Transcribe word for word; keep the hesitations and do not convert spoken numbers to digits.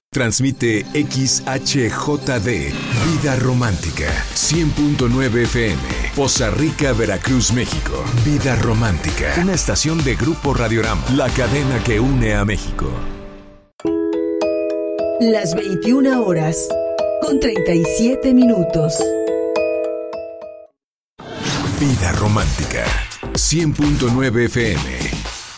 Transmite X H J D, Vida Romántica, cien punto nueve F M, Poza Rica, Veracruz, México. Vida Romántica, una estación de Grupo Radiorama, la cadena que une a México. Las veintiuna horas, con treinta y siete minutos. Vida Romántica, cien punto nueve F M,